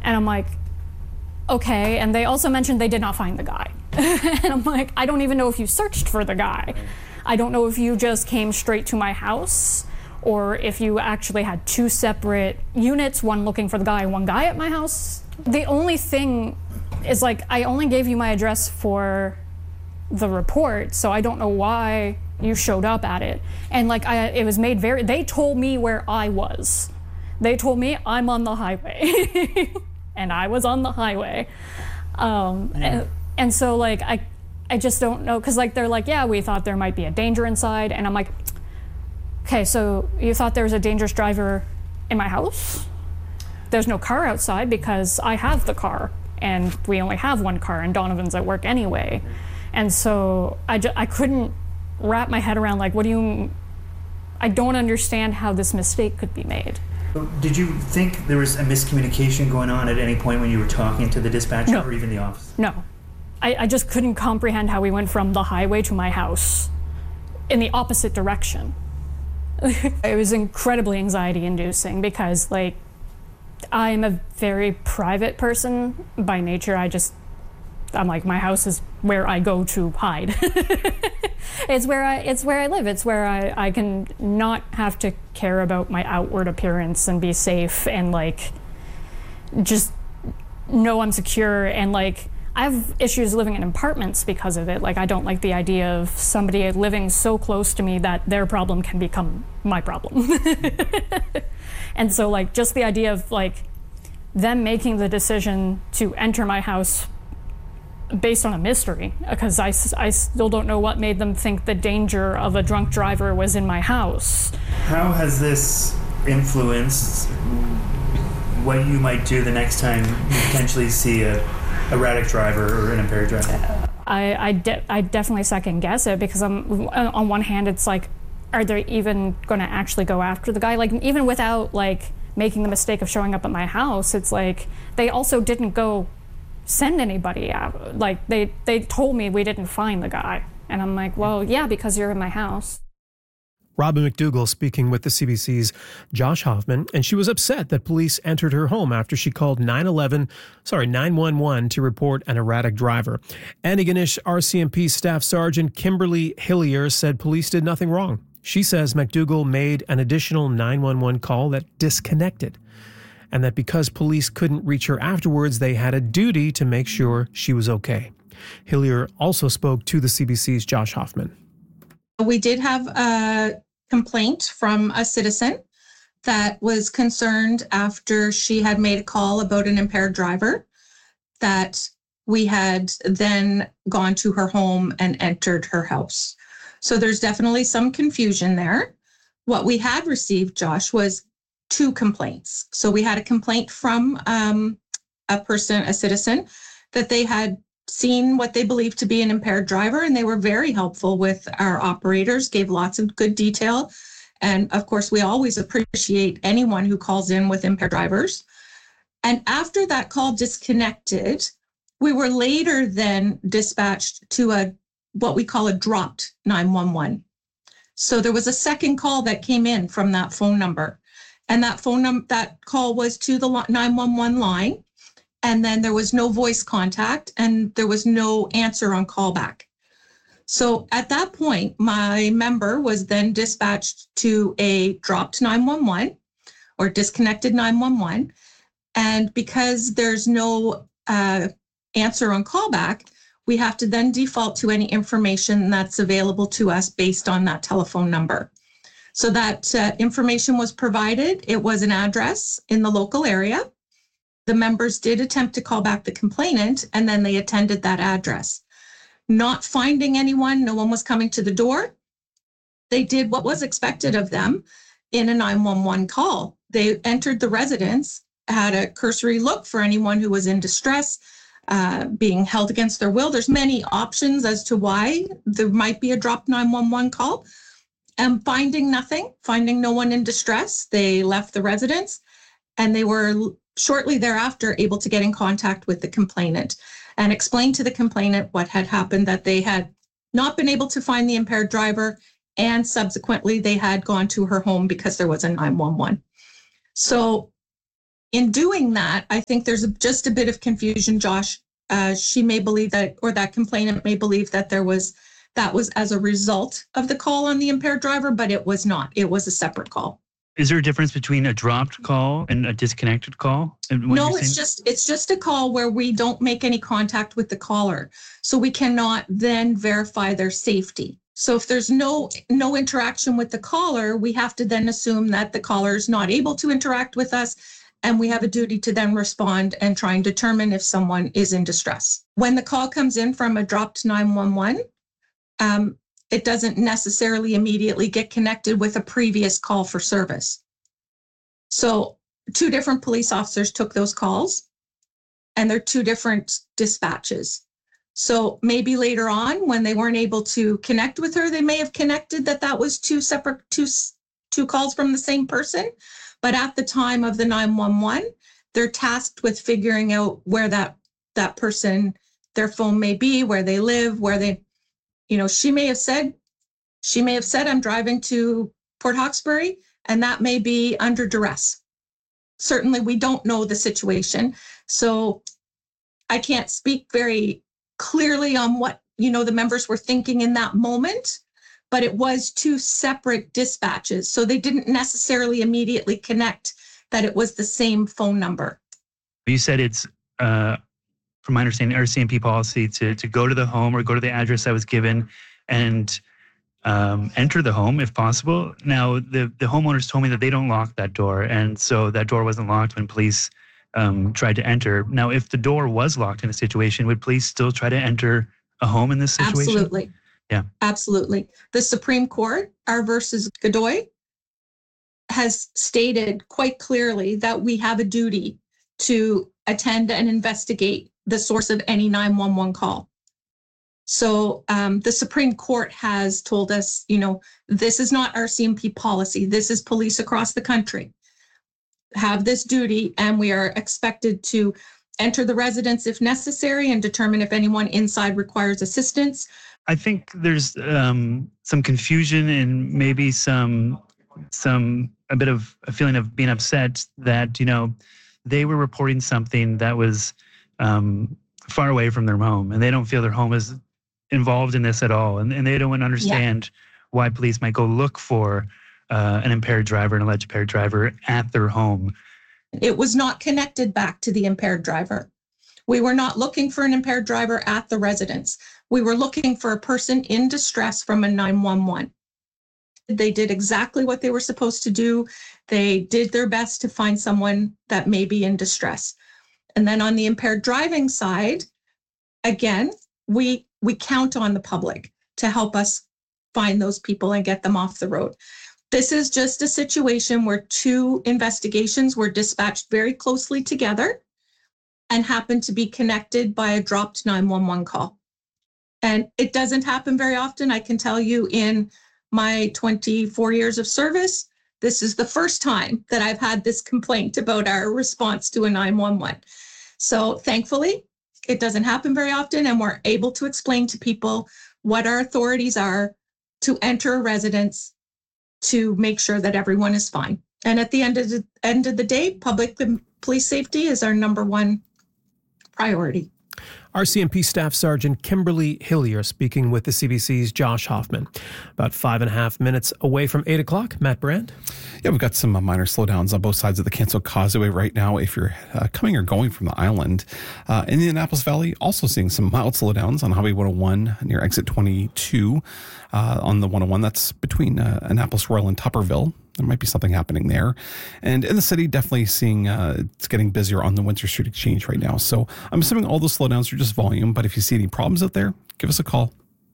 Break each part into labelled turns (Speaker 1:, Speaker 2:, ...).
Speaker 1: And I'm like, okay. And they also mentioned they did not find the guy. And I'm like, I don't even know if you searched for the guy. I don't know if you just came straight to my house or if you actually had two separate units, one looking for the guy and one guy at my house. The only thing is, like, I only gave you my address for the report, so I don't know why you showed up at it. And like, it was made very, they told me where I was. They told me I'm on the highway. And I was on the highway. And so like, I just don't know, because like, they're like, yeah, we thought there might be a danger inside. And I'm like, okay, so you thought there was a dangerous driver in my house? There's no car outside because I have the car and we only have one car and Donovan's at work anyway. And so I couldn't wrap my head around, like, I don't understand how this mistake could be made.
Speaker 2: Did you think there was a miscommunication going on at any point when you were talking to the dispatcher?
Speaker 1: No.
Speaker 2: Or even the office?
Speaker 1: No. I just couldn't comprehend how we went from the highway to my house in the opposite direction. It was incredibly anxiety-inducing because, like, I'm a very private person by nature. I'm like, my house is where I go to hide. It's where I live. It's where I can not have to care about my outward appearance and be safe and like just know I'm secure. And like, I have issues living in apartments because of it. Like, I don't like the idea of somebody living so close to me that their problem can become my problem. And so like, just the idea of like them making the decision to enter my house based on a mystery, because I still don't know what made them think the danger of a drunk driver was in my house.
Speaker 2: How has this influenced what you might do the next time you potentially see a erratic driver or an impaired driver?
Speaker 1: I definitely second guess it, because on one hand it's like, are they even going to actually go after the guy? Like, even without like making the mistake of showing up at my house, it's like they also didn't go send anybody out. Like, they told me we didn't find the guy. And I'm like, well, yeah, because you're in my house.
Speaker 3: Robin McDougall speaking with the CBC's Josh Hoffman, and she was upset that police entered her home after she called 911 to report an erratic driver. Antigonish RCMP Staff Sergeant Kimberly Hillier said police did nothing wrong. She says McDougall made an additional 911 call that disconnected, and that because police couldn't reach her afterwards, they had a duty to make sure she was okay. Hillier also spoke to the CBC's Josh Hoffman.
Speaker 4: We did have a complaint from a citizen that was concerned after she had made a call about an impaired driver, that we had then gone to her home and entered her house. So there's definitely some confusion there. What we had received, Josh, was 2 complaints. So we had a complaint from a citizen, that they had seen what they believed to be an impaired driver, and they were very helpful with our operators, gave lots of good detail. And of course, we always appreciate anyone who calls in with impaired drivers. And after that call disconnected, we were later then dispatched to what we call a dropped 911. So there was a second call that came in from that phone number. And that that call was to the 911 line. And then there was no voice contact and there was no answer on callback. So at that point, my member was then dispatched to a dropped 911 or disconnected 911. And because there's no answer on callback, we have to then default to any information that's available to us based on that telephone number. So that information was provided. It was an address in the local area. The members did attempt to call back the complainant, and then they attended that address. Not finding anyone, no one was coming to the door. They did what was expected of them in a 911 call. They entered the residence, had a cursory look for anyone who was in distress, being held against their will. There's many options as to why there might be a dropped 911 call. And finding nothing, finding no one in distress, they left the residence, and they were shortly thereafter able to get in contact with the complainant and explain to the complainant what had happened, that they had not been able to find the impaired driver, and subsequently they had gone to her home because there was a 911. So in doing that, I think there's just a bit of confusion, Josh. She may believe that, or that complainant may believe that that was as a result of the call on the impaired driver, but it was not. It was a separate call.
Speaker 2: Is there a difference between a dropped call and a disconnected call?
Speaker 4: No, it's just a call where we don't make any contact with the caller. So we cannot then verify their safety. So if there's no interaction with the caller, we have to then assume that the caller is not able to interact with us, and we have a duty to then respond and try and determine if someone is in distress. When the call comes in from a dropped 911, it doesn't necessarily immediately get connected with a previous call for service. So 2 different police officers took those calls, and they're 2 different dispatches. So maybe later on, when they weren't able to connect with her, they may have connected that was 2 separate two calls from the same person. But at the time of the 911, they're tasked with figuring out where that person, their phone may be, where they live, where they, she may have said, I'm driving to Port Hawkesbury, and that may be under duress. Certainly, we don't know the situation. So I can't speak very clearly on what, the members were thinking in that moment, but it was 2 separate dispatches. So they didn't necessarily immediately connect that it was the same phone number.
Speaker 2: You said it's, from my understanding, RCMP policy to go to the home or go to the address that was given and enter the home if possible. Now, the homeowners told me that they don't lock that door, and so that door wasn't locked when police tried to enter. Now, if the door was locked in a situation, would police still try to enter a home in this situation?
Speaker 4: Absolutely.
Speaker 2: Yeah.
Speaker 4: Absolutely. The Supreme Court, R versus Godoy, has stated quite clearly that we have a duty to attend and investigate the source of any 911 call. So the Supreme Court has told us, this is not RCMP policy. This is police across the country have this duty, and we are expected to enter the residence if necessary and determine if anyone inside requires assistance.
Speaker 2: I think there's some confusion and maybe a bit of a feeling of being upset that, they were reporting something that was far away from their home, and they don't feel their home is involved in this at all. And they don't understand why police might go look for an impaired driver, an alleged impaired driver at their home.
Speaker 4: It was not connected back to the impaired driver. We were not looking for an impaired driver at the residence. We were looking for a person in distress from a 911. They did exactly what they were supposed to do. They did their best to find someone that may be in distress. And then on the impaired driving side, again, we count on the public to help us find those people and get them off the road. This is just a situation where 2 investigations were dispatched very closely together and happened to be connected by a dropped 911 call. And it doesn't happen very often. I can tell you, in my 24 years of service, this is the first time that I've had this complaint about our response to a 911. So thankfully, it doesn't happen very often, and we're able to explain to people what our authorities are to enter a residence to make sure that everyone is fine. And at the end of the day, public and police safety is our number 1 priority.
Speaker 3: RCMP Staff Sergeant Kimberly Hillier speaking with the CBC's Josh Hoffman. About 5.5 minutes away from 8 o'clock. Matt Brand.
Speaker 5: Yeah, we've got some minor slowdowns on both sides of the Canso Causeway right now if you're coming or going from the island. In the Annapolis Valley, also seeing some mild slowdowns on Highway 101 near exit 22 on the 101. That's between Annapolis Royal and Tupperville. There might be something happening there. And in the city, definitely seeing it's getting busier on the Windsor Street Exchange right now. So I'm assuming all those slowdowns are just volume, but if you see any problems out there, give us a call.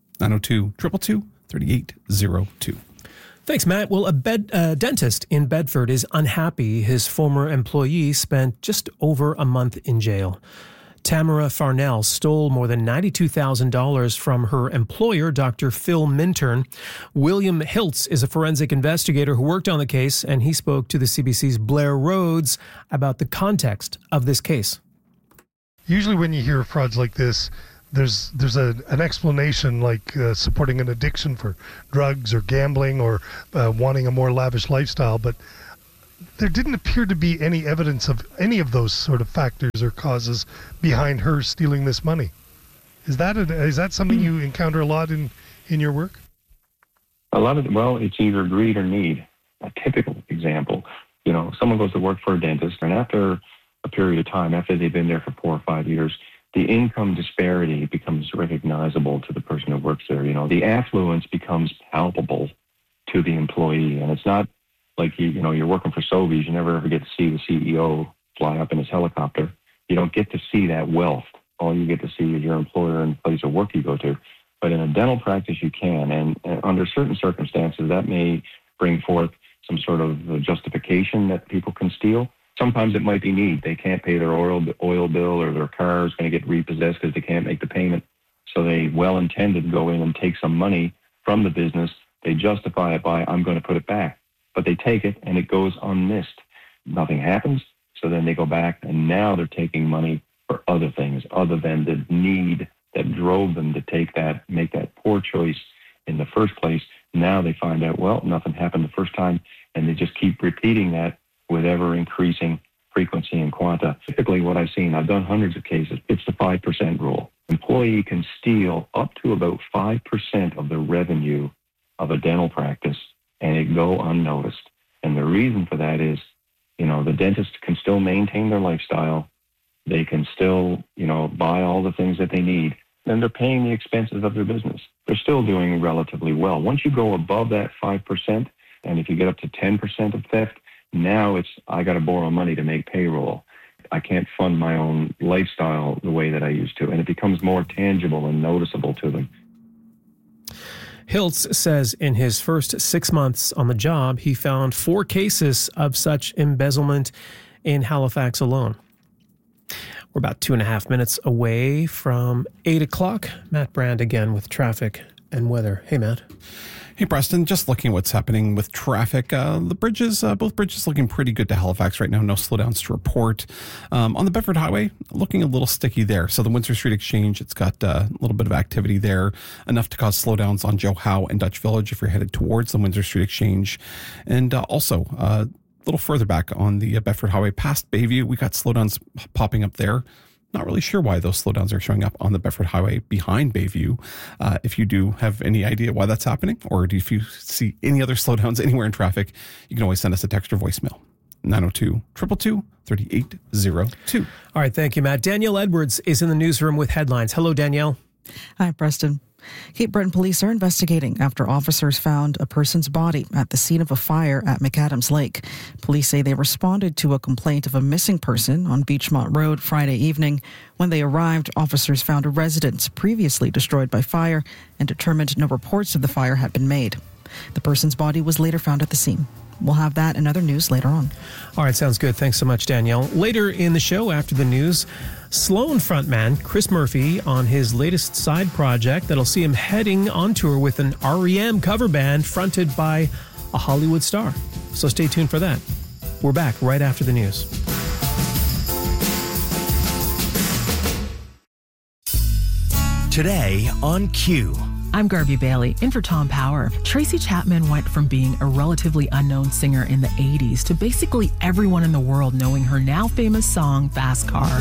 Speaker 5: 902-222-3802.
Speaker 3: Thanks, Matt. Well, a dentist in Bedford is unhappy his former employee spent just over a month in jail. Tamara Farnell stole more than $92,000 from her employer, Dr. Phil Minturn. William Hiltz is a forensic investigator who worked on the case, and he spoke to the CBC's Blair Rhodes about the context of this case.
Speaker 6: Usually when you hear frauds like this, there's an explanation, like supporting an addiction for drugs or gambling or wanting a more lavish lifestyle. But there didn't appear to be any evidence of any of those sort of factors or causes behind her stealing this money. Is that something you encounter a lot in your work?
Speaker 7: A lot of it's either greed or need. A typical example, someone goes to work for a dentist, and after a period of time, after they've been there for 4 or 5 years, the income disparity becomes recognizable to the person who works there. The affluence becomes palpable to the employee, and it's not like you're working for Sobeys. You never ever get to see the CEO fly up in his helicopter. You don't get to see that wealth. All you get to see is your employer and the place of work you go to. But in a dental practice, you can, and under certain circumstances, that may bring forth some sort of justification that people can steal. Sometimes it might be need. They can't pay their oil bill, or their car is going to get repossessed because they can't make the payment. So they well-intended go in and take some money from the business. They justify it by, I'm going to put it back. But they take it, and it goes unmissed. Nothing happens, so then they go back, and now they're taking money for other things other than the need that drove them to make that poor choice in the first place. Now they find out, nothing happened the first time, and they just keep repeating that with ever-increasing frequency and quanta. Typically what I've seen, I've done hundreds of cases, it's the 5% rule. Employee can steal up to about 5% of the revenue of a dental practice, and it go unnoticed. And the reason for that is, the dentist can still maintain their lifestyle. They can still, buy all the things that they need. And they're paying the expenses of their business. They're still doing relatively well. Once you go above that 5%, and if you get up to 10% of theft, now it's, I got to borrow money to make payroll. I can't fund my own lifestyle the way that I used to. And it becomes more tangible and noticeable to them.
Speaker 3: Hiltz says in his first 6 months on the job, he found 4 cases of such embezzlement in Halifax alone. We're about 2.5 minutes away from 8 o'clock. Matt Brand again with traffic and weather. Hey, Matt.
Speaker 5: Hey, Preston, just looking at what's happening with traffic. The bridges, both bridges looking pretty good to Halifax right now. No slowdowns to report. On the Bedford Highway, looking a little sticky there. So the Windsor Street Exchange, it's got a little bit of activity there, enough to cause slowdowns on Joe Howe and Dutch Village if you're headed towards the Windsor Street Exchange. And also, a little further back on the Bedford Highway past Bayview, we got slowdowns popping up there. Not really sure why those slowdowns are showing up on the Bedford Highway behind Bayview. If you do have any idea why that's happening, or if you see any other slowdowns anywhere in traffic, you can always send us a text or voicemail. 902-222-3802.
Speaker 3: All right, thank you, Matt. Danielle Edwards is in the newsroom with headlines. Hello, Danielle.
Speaker 8: Hi, Preston. Cape Breton police are investigating after officers found a person's body at the scene of a fire at McAdams Lake. Police say they responded to a complaint of a missing person on Beachmont Road Friday evening. When they arrived, officers found a residence previously destroyed by fire and determined no reports of the fire had been made. The person's body was later found at the scene. We'll have that and other news later on.
Speaker 3: All right, sounds good. Thanks so much, Danielle. Later in the show, after the news, Sloan frontman Chris Murphy on his latest side project that'll see him heading on tour with an REM cover band fronted by a Hollywood star. So stay tuned for that. We're back right after the news.
Speaker 9: Today on Q.
Speaker 10: I'm Garvey Bailey, in for Tom Power. Tracy Chapman went from being a relatively unknown singer in the 80s to basically everyone in the world knowing her now famous song, Fast Car.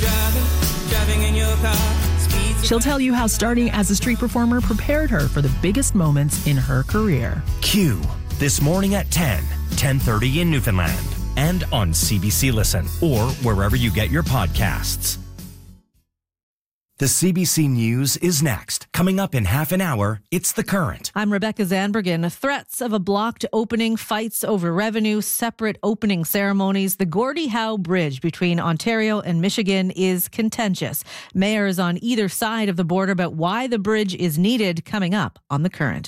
Speaker 10: She'll tell you how starting as a street performer prepared her for the biggest moments in her career.
Speaker 9: Q, this morning at 10:30 in Newfoundland, and on CBC Listen, or wherever you get your podcasts. The CBC News is next. Coming up in half an hour, it's The Current.
Speaker 11: I'm Rebecca Zandbergen. Threats of a blocked opening, fights over revenue, separate opening ceremonies. The Gordie Howe Bridge between Ontario and Michigan is contentious. Mayors on either side of the border about why the bridge is needed, coming up on The Current.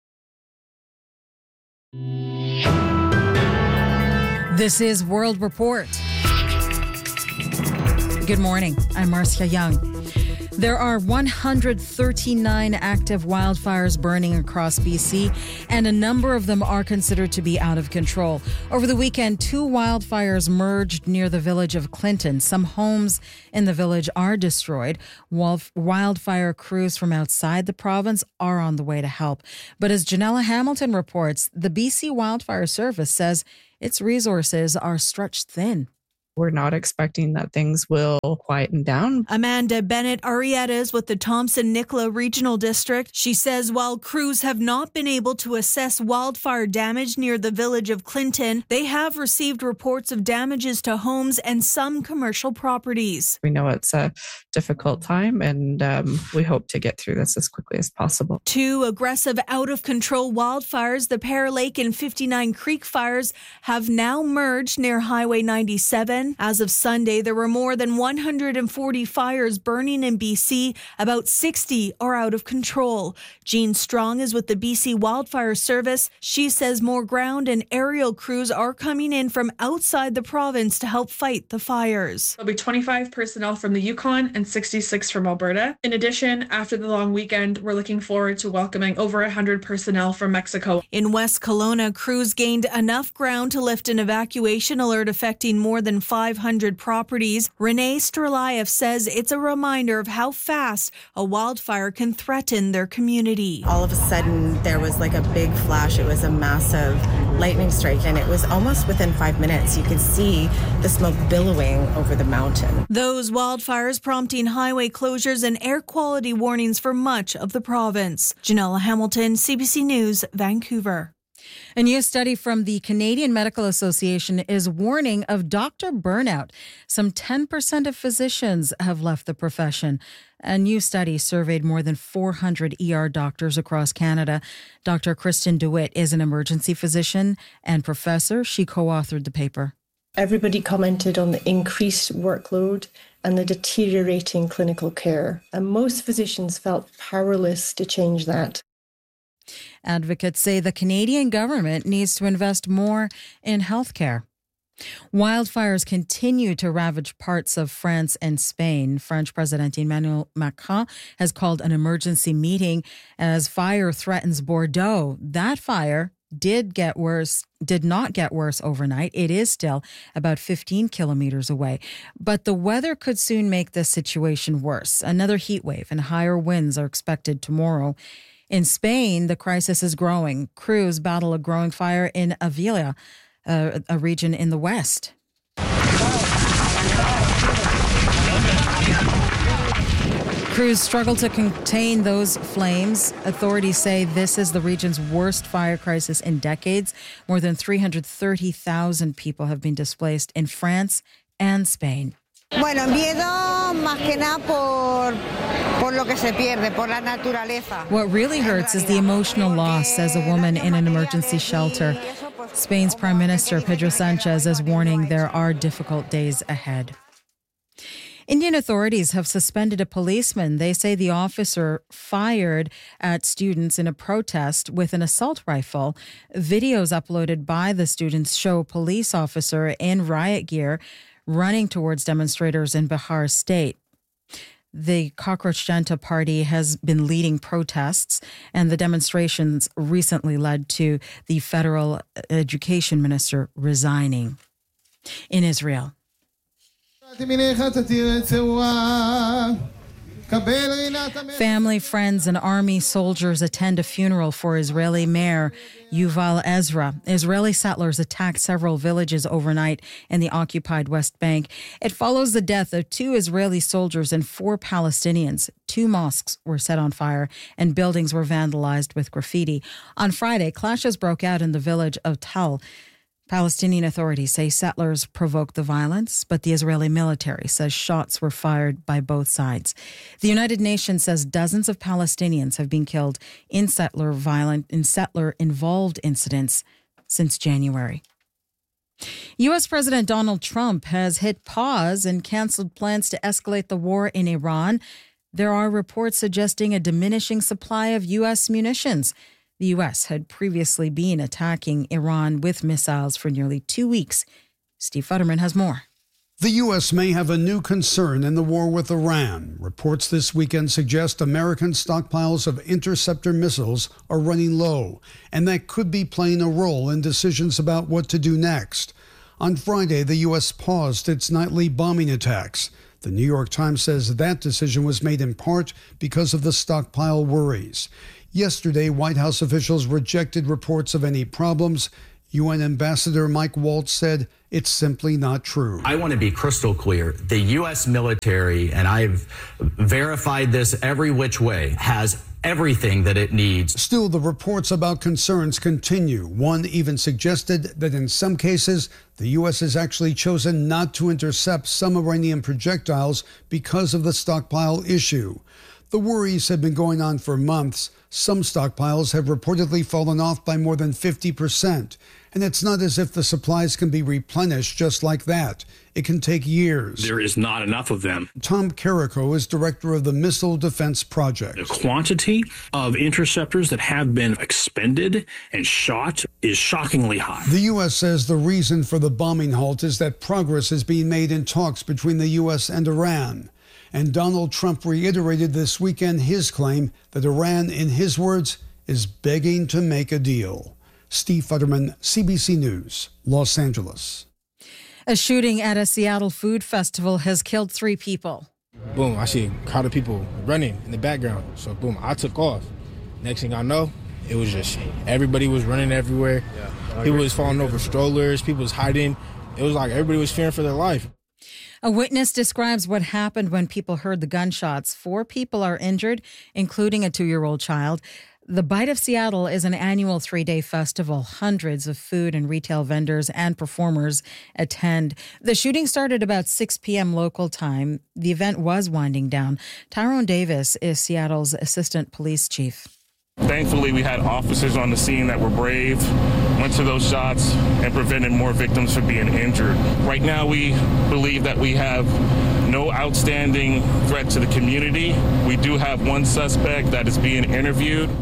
Speaker 12: This is World Report. Good morning. I'm Marcia Young. There are 139 active wildfires burning across BC, and a number of them are considered to be out of control. Over the weekend, 2 wildfires merged near the village of Clinton. Some homes in the village are destroyed. Wildfire crews from outside the province are on the way to help. But as Janella Hamilton reports, the BC Wildfire Service says its resources are stretched thin.
Speaker 13: We're not expecting that things will quieten down.
Speaker 14: Amanda Bennett Arrieta's with the Thompson-Nicola Regional District. She says while crews have not been able to assess wildfire damage near the village of Clinton, they have received reports of damages to homes and some commercial properties.
Speaker 13: We know it's a difficult time, and we hope to get through this as quickly as possible.
Speaker 14: 2 aggressive out-of-control wildfires, the Pear Lake and 59 Creek fires, have now merged near Highway 97. As of Sunday, there were more than 140 fires burning in BC. About 60 are out of control. Jean Strong is with the BC Wildfire Service. She says more ground and aerial crews are coming in from outside the province to help fight the fires.
Speaker 15: There'll be 25 personnel from the Yukon and 66 from Alberta. In addition, after the long weekend, we're looking forward to welcoming over 100 personnel from Mexico.
Speaker 14: In West Kelowna, crews gained enough ground to lift an evacuation alert affecting more than 500 properties. Renee Strelayev says it's a reminder of how fast a wildfire can threaten their community.
Speaker 16: All of a sudden, there was like a big flash. It was a massive lightning strike, and it was almost within 5 minutes. You could see the smoke billowing over the mountain.
Speaker 14: Those wildfires prompting highway closures and air quality warnings for much of the province. Janella Hamilton, CBC News, Vancouver.
Speaker 12: A new study from the Canadian Medical Association is warning of doctor burnout. Some 10% of physicians have left the profession. A new study surveyed more than 400 ER doctors across Canada. Dr. Kristen DeWitt is an emergency physician and professor. She co-authored the paper.
Speaker 17: Everybody commented on the increased workload and the deteriorating clinical care, and most physicians felt powerless to change that.
Speaker 12: Advocates say the Canadian government needs to invest more in healthcare. Wildfires continue to ravage parts of France and Spain. French President Emmanuel Macron has called an emergency meeting as fire threatens Bordeaux. That fire did not get worse overnight. It is still about 15 kilometers away. But the weather could soon make this situation worse. Another heat wave and higher winds are expected tomorrow. In Spain, the crisis is growing. Crews battle a growing fire in Avila, a region in the west. Crews struggle to contain those flames. Authorities say this is the region's worst fire crisis in decades. More than 330,000 people have been displaced in France and Spain.
Speaker 18: Bueno, miedo más que nada por lo que se pierde, por la naturaleza.
Speaker 12: What really hurts is the emotional loss, says a woman in an emergency shelter. Spain's Prime Minister Pedro Sanchez is warning there are difficult days ahead. Indian authorities have suspended a policeman. They say the officer fired at students in a protest with an assault rifle. Videos uploaded by the students show a police officer in riot gear running towards demonstrators in Bihar State. The Cockroach Janta Party has been leading protests, and the demonstrations recently led to the federal education minister resigning. In Israel, family, friends, and army soldiers attend a funeral for Israeli Mayor Yuval Ezra. Israeli settlers attacked several villages overnight in the occupied West Bank. It follows the death of 2 Israeli soldiers and 4 Palestinians. 2 mosques were set on fire and buildings were vandalized with graffiti. On Friday, clashes broke out in the village of Tal. Palestinian authorities say settlers provoked the violence, but the Israeli military says shots were fired by both sides. The United Nations says dozens of Palestinians have been killed in settler-involved incidents since January. U.S. President Donald Trump has hit pause and canceled plans to escalate the war in Iran. There are reports suggesting a diminishing supply of U.S. munitions. The U.S. had previously been attacking Iran with missiles for nearly 2 weeks. Steve Futterman has more.
Speaker 19: The U.S. may have a new concern in the war with Iran. Reports this weekend suggest American stockpiles of interceptor missiles are running low, and that could be playing a role in decisions about what to do next. On Friday, the U.S. paused its nightly bombing attacks. The New York Times says that decision was made in part because of the stockpile worries. Yesterday, White House officials rejected reports of any problems. UN Ambassador Mike Waltz said it's simply not true.
Speaker 20: I want to be crystal clear. The U.S. military, and I've verified this every which way, has everything that it needs.
Speaker 19: Still, the reports about concerns continue. One even suggested that in some cases, the U.S. has actually chosen not to intercept some Iranian projectiles because of the stockpile issue. The worries have been going on for months. Some stockpiles have reportedly fallen off by more than 50%. And it's not as if the supplies can be replenished just like that. It can take years.
Speaker 21: There is not enough of them.
Speaker 19: Tom Carrico is director of the Missile Defense Project.
Speaker 21: The quantity of interceptors that have been expended and shot is shockingly high.
Speaker 19: The U.S. says the reason for the bombing halt is that progress is being made in talks between the U.S. and Iran. And Donald Trump reiterated this weekend his claim that Iran, in his words, is begging to make a deal. Steve Futterman, CBC News, Los Angeles.
Speaker 12: A shooting at a Seattle food festival has killed 3 people.
Speaker 22: Boom, I see a crowd of people running in the background. So boom, I took off. Next thing I know, it was just everybody was running everywhere. People was falling over strollers, people was hiding. It was like everybody was fearing for their life.
Speaker 12: A witness describes what happened when people heard the gunshots. 4 people are injured, including a 2-year-old child. The Bite of Seattle is an annual 3-day festival. Hundreds of food and retail vendors and performers attend. The shooting started about 6 p.m. local time. The event was winding down. Tyrone Davis is Seattle's assistant police chief.
Speaker 23: Thankfully, we had officers on the scene that were brave, went to those shots, and prevented more victims from being injured. Right now, we believe that we have no outstanding threat to the community. We do have one suspect that is being interviewed.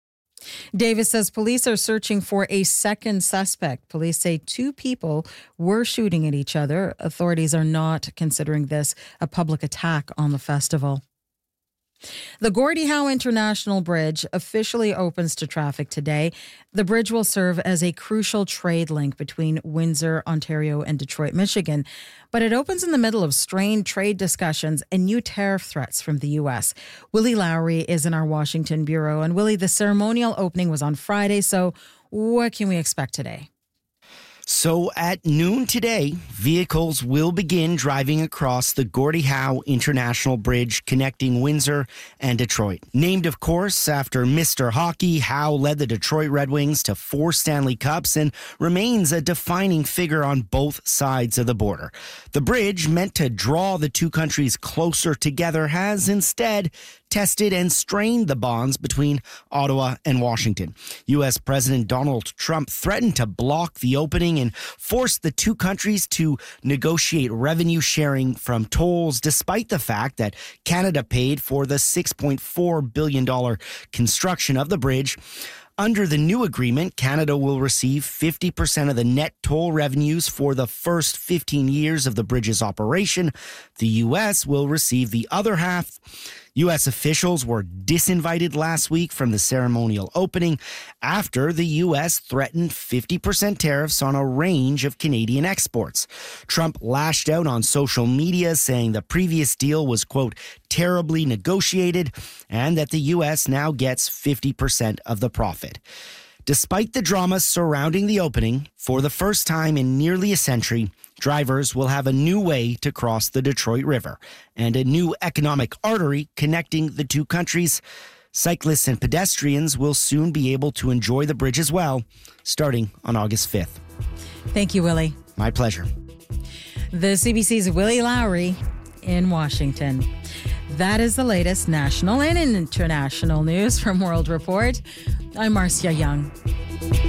Speaker 12: Davis says police are searching for a second suspect. Police say 2 people were shooting at each other. Authorities are not considering this a public attack on the festival. The Gordie Howe International Bridge officially opens to traffic today. The bridge will serve as a crucial trade link between Windsor, Ontario, and Detroit, Michigan. But it opens in the middle of strained trade discussions and new tariff threats from the U.S. Willie Lowry is in our Washington bureau. And Willie, the ceremonial opening was on Friday, so what can we expect today?
Speaker 24: So at noon today, vehicles will begin driving across the Gordie Howe International Bridge connecting Windsor and Detroit. Named, of course, after Mr. Hockey, Howe led the Detroit Red Wings to 4 Stanley Cups and remains a defining figure on both sides of the border. The bridge, meant to draw the 2 countries closer together, has instead tested and strained the bonds between Ottawa and Washington. U.S. President Donald Trump threatened to block the opening and force the 2 countries to negotiate revenue sharing from tolls, despite the fact that Canada paid for the $6.4 billion construction of the bridge. Under the new agreement, Canada will receive 50% of the net toll revenues for the first 15 years of the bridge's operation. The U.S. will receive the other half. U.S. officials were disinvited last week from the ceremonial opening after the U.S. threatened 50% tariffs on a range of Canadian exports. Trump lashed out on social media, saying the previous deal was, quote, terribly negotiated, and that the U.S. now gets 50% of the profit. Despite the drama surrounding the opening, for the first time in nearly a century, drivers will have a new way to cross the Detroit River and a new economic artery connecting the 2 countries. Cyclists and pedestrians will soon be able to enjoy the bridge as well, starting on August 5th.
Speaker 12: Thank you, Willie.
Speaker 24: My pleasure.
Speaker 12: The CBC's Willie Lowry in Washington. That is the latest national and international news from World Report. I'm Marcia Young.